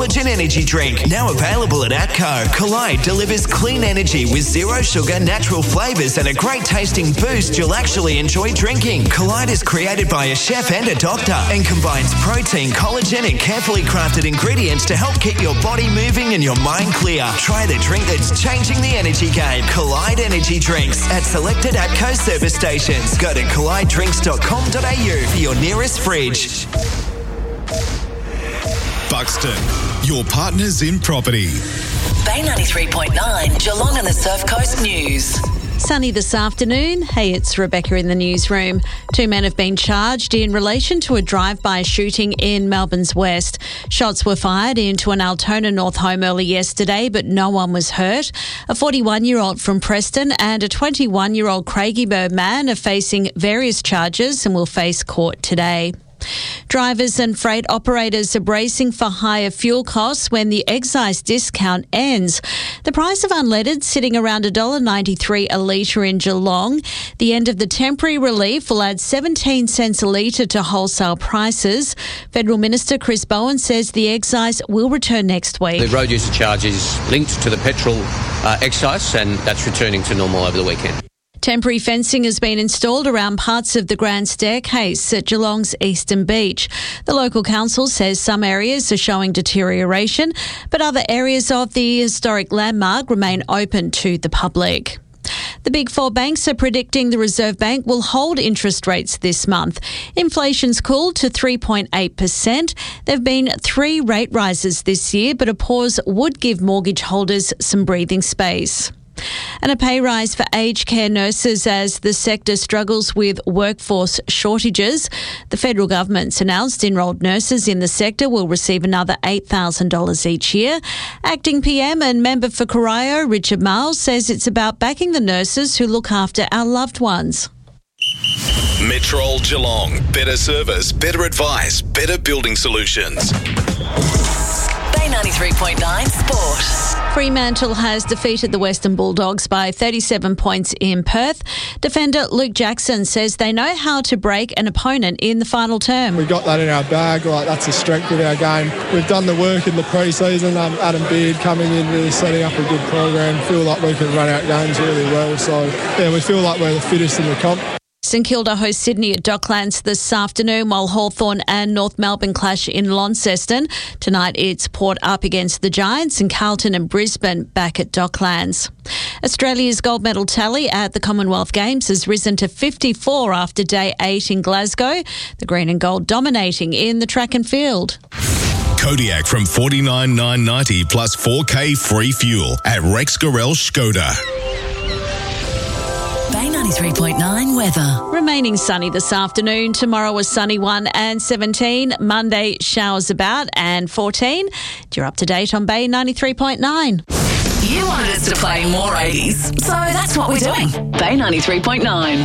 Collagen Energy Drink, now available at ATCO. Collide delivers clean energy with zero sugar, natural flavours and a great tasting boost you'll actually enjoy drinking. Collide is created by a chef and a doctor and combines protein, collagen and carefully crafted ingredients to help keep your body moving and your mind clear. Try the drink that's changing the energy game. Collide Energy Drinks at selected ATCO service stations. Go to collidedrinks.com.au for your nearest fridge. Buxton, your partners in property. Bay 93.9, Geelong and the Surf Coast News. Sunny this afternoon. Hey, it's Rebecca in the newsroom. 2 men have been charged in relation to a drive-by shooting in Melbourne's West. Shots were fired into an Altona North home early yesterday, but no one was hurt. A 41-year-old from Preston and a 21-year-old Craigieburn man are facing various charges and will face court today. Drivers and freight operators are bracing for higher fuel costs when the excise discount ends. The price of unleaded sitting around $1.93 a litre in Geelong. The end of the temporary relief will add 17 cents a litre to wholesale prices. Federal Minister Chris Bowen says the excise will return next week. The road user charge is linked to the petrol excise, and that's returning to normal over the weekend. Temporary fencing has been installed around parts of the Grand Staircase at Geelong's Eastern Beach. The local council says some areas are showing deterioration, but other areas of the historic landmark remain open to the public. The Big Four banks are predicting the Reserve Bank will hold interest rates this month. Inflation's cooled to 3.8%. There have been 3 rate rises this year, but a pause would give mortgage holders some breathing space. And a pay rise for aged care nurses as the sector struggles with workforce shortages. The federal government's announced enrolled nurses in the sector will receive another $8,000 each year. Acting PM and member for Corio, Richard Miles, says it's about backing the nurses who look after our loved ones. Metrol Geelong. Better service, better advice, better building solutions. Bay 93.9 Sport. Fremantle has defeated the Western Bulldogs by 37 points in Perth. Defender Luke Jackson says they know how to break an opponent in the final term. We got that in our bag. That's the strength of our game. We've done the work in the pre-season. Adam Beard coming in, really setting up a good program. Feel like we can run out games really well. So, yeah, we feel like we're the fittest in the comp. St Kilda hosts Sydney at Docklands this afternoon, while Hawthorn and North Melbourne clash in Launceston. Tonight it's Port up against the Giants and Carlton and Brisbane back at Docklands. Australia's gold medal tally at the Commonwealth Games has risen to 54 after day 8 in Glasgow. The green and gold dominating in the track and field. Kodiak from $49,990 plus $4K free fuel at Rex Gorel Skoda. Bay 93.9 weather. Remaining sunny this afternoon. Tomorrow a sunny 1 and 17. Monday showers about and 14. You're up to date on Bay 93.9. You wanted us to play more 80s, so that's what we're doing. Bay 93.9.